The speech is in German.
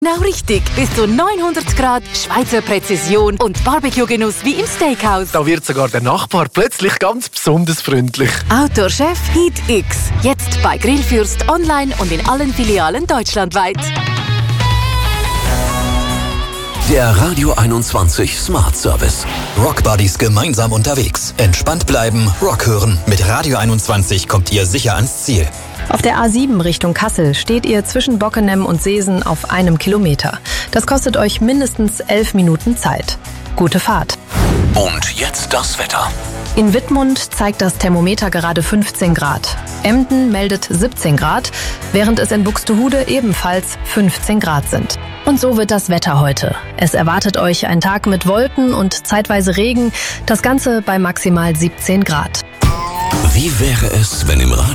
Genau richtig. Bis zu 900 Grad, Schweizer Präzision und Barbecue-Genuss wie im Steakhouse. Da wird sogar der Nachbar plötzlich ganz besonders freundlich. Outdoor-Chef Heat X. Jetzt bei Grillfürst online und in allen Filialen deutschlandweit. Der Radio 21 Smart Service. Rock Buddies gemeinsam unterwegs. Entspannt bleiben, Rock hören. Mit Radio 21 kommt ihr sicher ans Ziel. Auf der A7 Richtung Kassel steht ihr zwischen Bockenem und Seesen auf 1 Kilometer. Das kostet euch mindestens 11 Minuten Zeit. Gute Fahrt. Und jetzt das Wetter. In Wittmund zeigt das Thermometer gerade 15 Grad. Emden meldet 17 Grad, während es in Buxtehude ebenfalls 15 Grad sind. Und so wird das Wetter heute. Es erwartet euch ein Tag mit Wolken und zeitweise Regen, das Ganze bei maximal 17 Grad. Wie wäre es, wenn im Radio